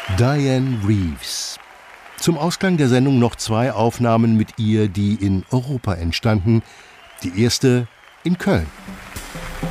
Dianne Reeves. Zum Ausklang der Sendung noch 2 Aufnahmen mit ihr, die in Europa entstanden. Die erste in Köln.